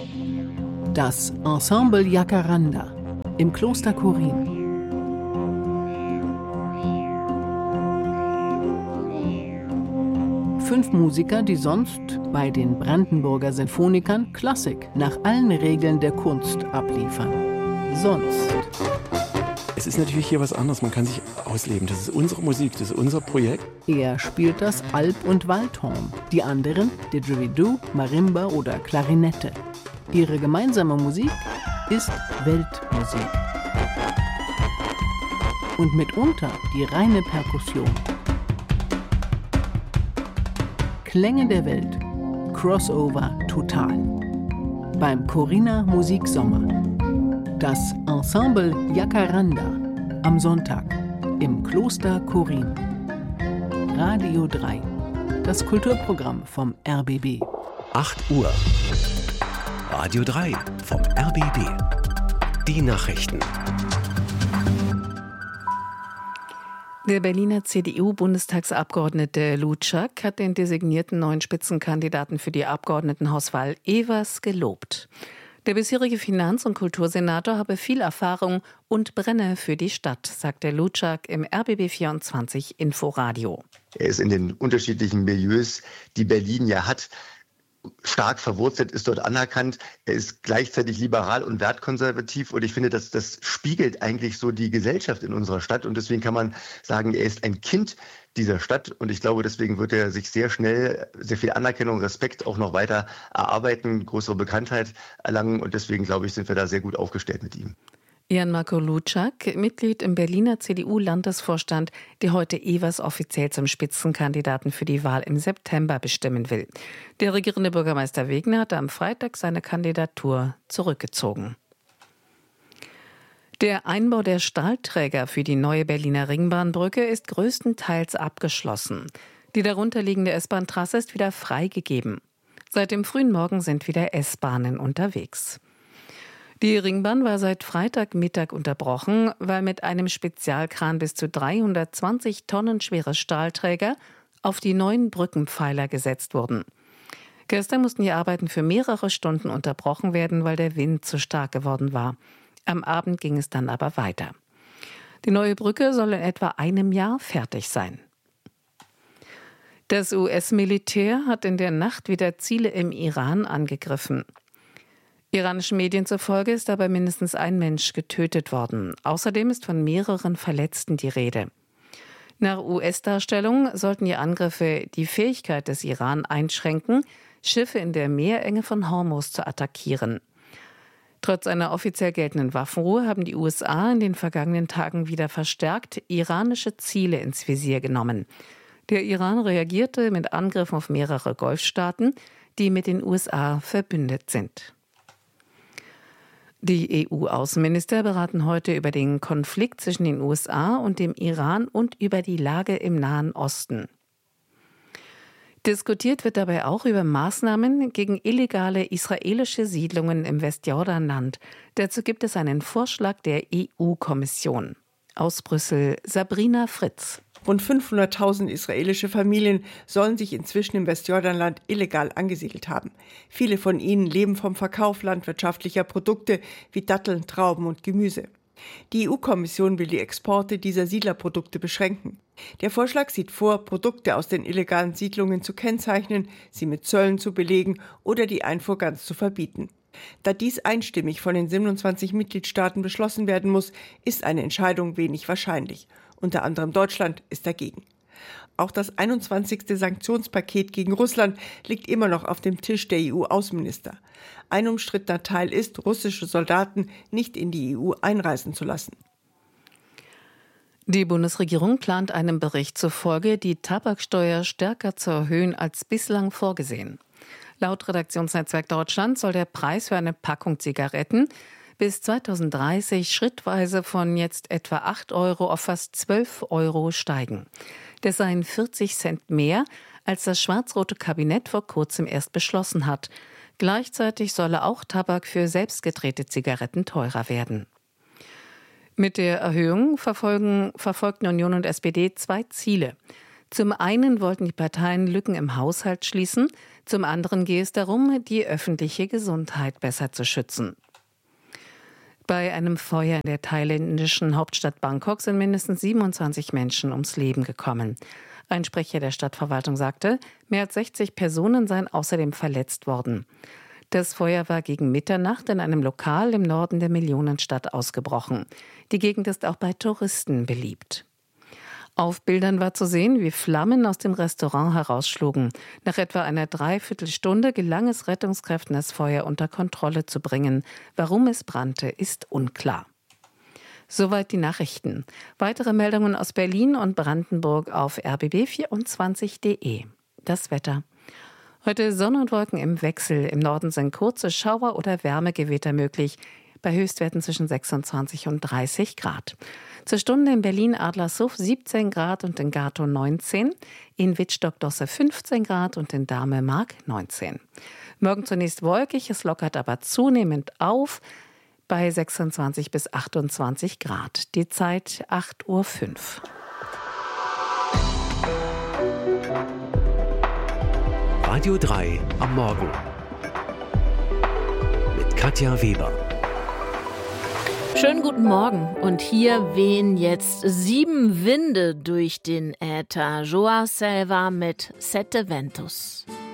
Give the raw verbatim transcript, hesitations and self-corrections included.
Das Ensemble Jacaranda im Kloster Korin. Fünf Musiker, die sonst bei den Brandenburger Sinfonikern Klassik nach allen Regeln der Kunst abliefern. Sonst. Es ist natürlich hier was anderes, man kann sich ausleben. Das ist unsere Musik, das ist unser Projekt. Er spielt das Alp- und Waldhorn, die anderen Didgeridoo, Marimba oder Klarinette. Ihre gemeinsame Musik ist Weltmusik. Und mitunter die reine Perkussion. Klänge der Welt. Crossover total. Beim Koriner Musiksommer. Das Ensemble Jacaranda am Sonntag im Kloster Korin. Radio drei. Das Kulturprogramm vom R B B. acht Uhr. Radio drei vom R B B. Die Nachrichten. Der Berliner C D U-Bundestagsabgeordnete Luczak hat den designierten neuen Spitzenkandidaten für die Abgeordnetenhauswahl Evers gelobt. Der bisherige Finanz- und Kultursenator habe viel Erfahrung und brenne für die Stadt, sagte Luczak im R B B vierundzwanzig Inforadio. Er ist in den unterschiedlichen Milieus, die Berlin ja hat, stark verwurzelt, ist dort anerkannt. Er ist gleichzeitig liberal und wertkonservativ. Und ich finde, dass das spiegelt eigentlich so die Gesellschaft in unserer Stadt. Und deswegen kann man sagen, er ist ein Kind dieser Stadt. Und ich glaube, deswegen wird er sich sehr schnell sehr viel Anerkennung, Respekt auch noch weiter erarbeiten, größere Bekanntheit erlangen. Und deswegen, glaube ich, sind wir da sehr gut aufgestellt mit ihm. Jan-Marco Luczak, Mitglied im Berliner C D U-Landesvorstand, der heute Evers offiziell zum Spitzenkandidaten für die Wahl im September bestimmen will. Der regierende Bürgermeister Wegner hatte am Freitag seine Kandidatur zurückgezogen. Der Einbau der Stahlträger für die neue Berliner Ringbahnbrücke ist größtenteils abgeschlossen. Die darunterliegende S-Bahn-Trasse ist wieder freigegeben. Seit dem frühen Morgen sind wieder S-Bahnen unterwegs. Die Ringbahn war seit Freitagmittag unterbrochen, weil mit einem Spezialkran bis zu dreihundertzwanzig Tonnen schwere Stahlträger auf die neuen Brückenpfeiler gesetzt wurden. Gestern mussten die Arbeiten für mehrere Stunden unterbrochen werden, weil der Wind zu stark geworden war. Am Abend ging es dann aber weiter. Die neue Brücke soll in etwa einem Jahr fertig sein. Das U S-Militär hat in der Nacht wieder Ziele im Iran angegriffen. Iranischen Medien zufolge ist dabei mindestens ein Mensch getötet worden. Außerdem ist von mehreren Verletzten die Rede. Nach U S-Darstellung sollten die Angriffe die Fähigkeit des Iran einschränken, Schiffe in der Meerenge von Hormuz zu attackieren. Trotz einer offiziell geltenden Waffenruhe haben die U S A in den vergangenen Tagen wieder verstärkt iranische Ziele ins Visier genommen. Der Iran reagierte mit Angriffen auf mehrere Golfstaaten, die mit den U S A verbündet sind. Die E U-Außenminister beraten heute über den Konflikt zwischen den U S A und dem Iran und über die Lage im Nahen Osten. Diskutiert wird dabei auch über Maßnahmen gegen illegale israelische Siedlungen im Westjordanland. Dazu gibt es einen Vorschlag der E U-Kommission. Aus Brüssel Sabrina Fritz. Rund fünfhunderttausend israelische Familien sollen sich inzwischen im Westjordanland illegal angesiedelt haben. Viele von ihnen leben vom Verkauf landwirtschaftlicher Produkte wie Datteln, Trauben und Gemüse. Die E U-Kommission will die Exporte dieser Siedlerprodukte beschränken. Der Vorschlag sieht vor, Produkte aus den illegalen Siedlungen zu kennzeichnen, sie mit Zöllen zu belegen oder die Einfuhr ganz zu verbieten. Da dies einstimmig von den siebenundzwanzig Mitgliedstaaten beschlossen werden muss, ist eine Entscheidung wenig wahrscheinlich. Unter anderem Deutschland ist dagegen. Auch das einundzwanzigste Sanktionspaket gegen Russland liegt immer noch auf dem Tisch der E U-Außenminister. Ein umstrittener Teil ist, russische Soldaten nicht in die E U einreisen zu lassen. Die Bundesregierung plant einem Bericht zufolge, die Tabaksteuer stärker zu erhöhen als bislang vorgesehen. Laut Redaktionsnetzwerk Deutschland soll der Preis für eine Packung Zigaretten bis zweitausenddreißig schrittweise von jetzt etwa acht Euro auf fast zwölf Euro steigen. Das seien vierzig Cent mehr, als das schwarz-rote Kabinett vor kurzem erst beschlossen hat. Gleichzeitig solle auch Tabak für selbstgedrehte Zigaretten teurer werden. Mit der Erhöhung verfolgen, verfolgten Union und S P D zwei Ziele. Zum einen wollten die Parteien Lücken im Haushalt schließen, zum anderen gehe es darum, die öffentliche Gesundheit besser zu schützen. Bei einem Feuer in der thailändischen Hauptstadt Bangkok sind mindestens siebenundzwanzig Menschen ums Leben gekommen. Ein Sprecher der Stadtverwaltung sagte, mehr als sechzig Personen seien außerdem verletzt worden. Das Feuer war gegen Mitternacht in einem Lokal im Norden der Millionenstadt ausgebrochen. Die Gegend ist auch bei Touristen beliebt. Auf Bildern war zu sehen, wie Flammen aus dem Restaurant herausschlugen. Nach etwa einer Dreiviertelstunde gelang es Rettungskräften, das Feuer unter Kontrolle zu bringen. Warum es brannte, ist unklar. Soweit die Nachrichten. Weitere Meldungen aus Berlin und Brandenburg auf r b b vierundzwanzig punkt d e. Das Wetter. Heute Sonne und Wolken im Wechsel. Im Norden sind kurze Schauer oder Wärmegewitter möglich. Bei Höchstwerten zwischen sechsundzwanzig und dreißig Grad. Zur Stunde in Berlin-Adlershof siebzehn Grad und in Gatow neunzehn. In Wittstock-Dosse fünfzehn Grad und in Dahme-Mark neunzehn. Morgen zunächst wolkig, es lockert aber zunehmend auf bei sechsundzwanzig bis achtundzwanzig Grad. Die Zeit acht Uhr fünf. Radio drei am Morgen mit Katja Weber. Schönen guten Morgen und hier wehen jetzt sieben Winde durch den Äther. Joao Selva mit Sette Ventos.